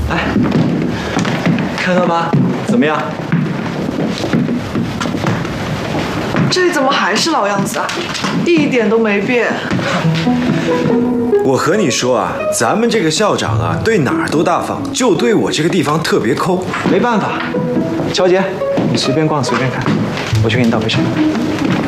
来，看看吧，怎么样？ 这里怎么还是老样子啊？一点都没变。 我和你说啊，咱们这个校长啊，对哪儿都大方，就对我这个地方特别抠。没办法，乔姐，你随便逛随便看，我去给你倒杯茶。